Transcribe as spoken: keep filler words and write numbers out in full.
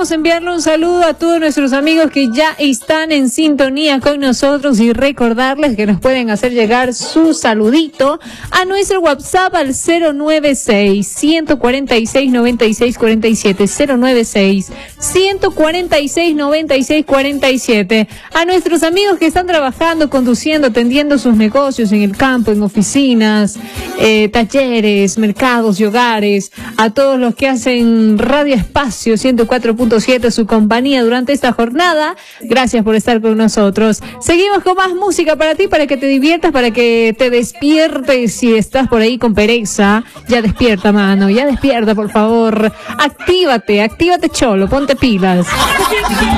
queremos enviarle un saludo a todos nuestros amigos que ya están en sintonía con nosotros y recordarles que nos pueden hacer llegar su saludito a nuestro WhatsApp al cero nueve seis, uno cuatro seis, nueve seis cuatro siete, cero nueve seis, uno cuatro seis, nueve seis cuatro siete. A nuestros amigos que están trabajando, conduciendo, atendiendo sus negocios en el campo, en oficinas, eh, talleres, mercados y hogares, a todos los que hacen Radio Espacio ciento cuatro punto siete, su compañía durante esta jornada, gracias por estar con nosotros. Seguimos con más música para ti, para que te diviertas, para que te despiertes. Si estás por ahí con pereza, ya despierta, mano, ya despierta, por favor. Actívate, actívate, cholo, ponte pilas.